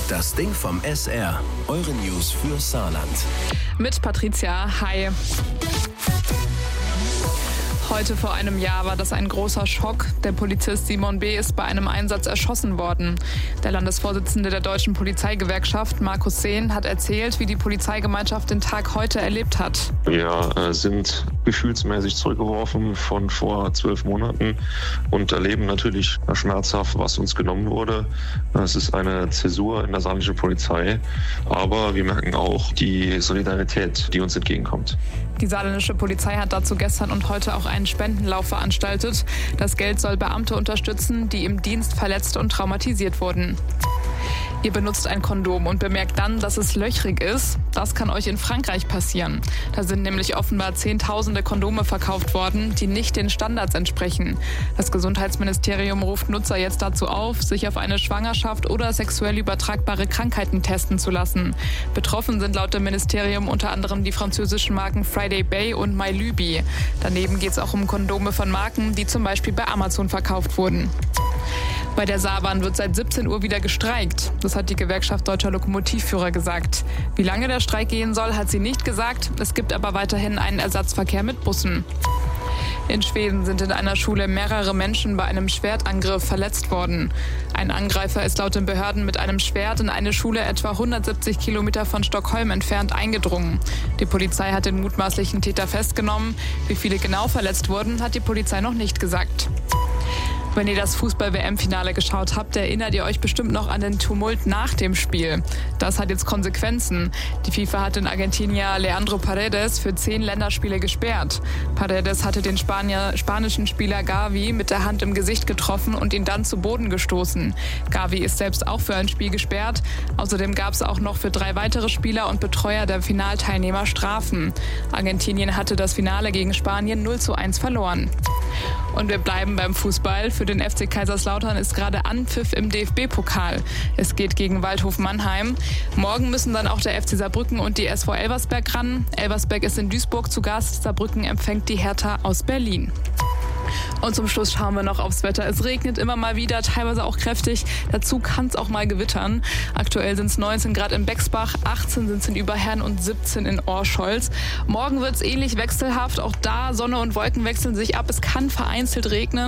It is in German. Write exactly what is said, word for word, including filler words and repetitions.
Das Ding vom S R. Eure News für Saarland. Mit Patricia. Hi. Heute vor einem Jahr war das ein großer Schock. Der Polizist Simon B. ist bei einem Einsatz erschossen worden. Der Landesvorsitzende der Deutschen Polizeigewerkschaft, Markus Sehn, hat erzählt, wie die Polizeigemeinschaft den Tag heute erlebt hat. Wir äh, sind gefühlsmäßig zurückgeworfen von vor zwölf Monaten und erleben natürlich schmerzhaft, was uns genommen wurde. Es ist eine Zäsur in der saarländischen Polizei, aber wir merken auch die Solidarität, die uns entgegenkommt. Die saarländische Polizei hat dazu gestern und heute auch einen Spendenlauf veranstaltet. Das Geld soll Beamte unterstützen, die im Dienst verletzt und traumatisiert wurden. Ihr benutzt ein Kondom und bemerkt dann, dass es löchrig ist. Das kann euch in Frankreich passieren. Da sind nämlich offenbar Zehntausende Kondome verkauft worden, die nicht den Standards entsprechen. Das Gesundheitsministerium ruft Nutzer jetzt dazu auf, sich auf eine Schwangerschaft oder sexuell übertragbare Krankheiten testen zu lassen. Betroffen sind laut dem Ministerium unter anderem die französischen Marken Friday Bay und MyLuby. Daneben geht es auch um Kondome von Marken, die zum Beispiel bei Amazon verkauft wurden. Bei der Saarbahn wird seit siebzehn Uhr wieder gestreikt. Das hat die Gewerkschaft Deutscher Lokomotivführer gesagt. Wie lange der Streik gehen soll, hat sie nicht gesagt. Es gibt aber weiterhin einen Ersatzverkehr mit Bussen. In Schweden sind in einer Schule mehrere Menschen bei einem Schwertangriff verletzt worden. Ein Angreifer ist laut den Behörden mit einem Schwert in eine Schule etwa hundertsiebzig Kilometer von Stockholm entfernt eingedrungen. Die Polizei hat den mutmaßlichen Täter festgenommen. Wie viele genau verletzt wurden, hat die Polizei noch nicht gesagt. Wenn ihr das Fußball-W M-Finale geschaut habt, erinnert ihr euch bestimmt noch an den Tumult nach dem Spiel. Das hat jetzt Konsequenzen. Die FIFA hat den Argentinier Leandro Paredes für zehn Länderspiele gesperrt. Paredes hatte den Spanier, spanischen Spieler Gavi mit der Hand im Gesicht getroffen und ihn dann zu Boden gestoßen. Gavi ist selbst auch für ein Spiel gesperrt. Außerdem gab es auch noch für drei weitere Spieler und Betreuer der Finalteilnehmer Strafen. Argentinien hatte das Finale gegen Spanien null zu eins verloren. Und wir bleiben beim Fußball. Für den F C Kaiserslautern ist gerade Anpfiff im D F B-Pokal. Es geht gegen Waldhof Mannheim. Morgen müssen dann auch der F C Saarbrücken und die S V Elversberg ran. Elversberg ist in Duisburg zu Gast. Saarbrücken empfängt die Hertha aus Berlin. Und zum Schluss schauen wir noch aufs Wetter. Es regnet immer mal wieder, teilweise auch kräftig. Dazu kann es auch mal gewittern. Aktuell sind es neunzehn Grad in Bexbach, achtzehn sind es in Überherrn und siebzehn in Orscholz. Morgen wird es ähnlich wechselhaft. Auch da Sonne und Wolken wechseln sich ab. Es kann vereinzelt regnen.